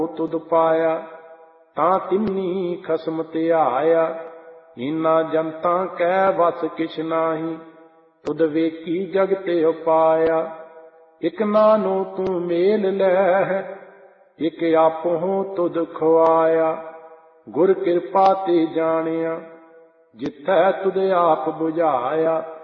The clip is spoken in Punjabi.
ਤੁਧ ਪਾਇਆ। ਤਾਂ ਤਿੰਨੀ ਖਸਮ ਧਿਆਇਆ, ਹੀਨਾ ਜਨਤਾਂ ਕੈ ਵਸ ਕਿਛ ਨਾਹੀ। ਤੁਧ ਵੇਖੀ ਜਗ ਤੇ ਉਪਾਇਆ। ਇਕ ਨਾਨੋ ਤੂੰ ਮੇਲ ਲੈ, ਇਕ ਆਪਹੁ ਤੁਧ ਖੁਆਇਆ। ਗੁਰ ਕਿਰਪਾ ਤੇ ਜਾਣਿਆ, ਜਿਥੈ ਤੁਧ ਆਪ ਬੁਝਾਇਆ।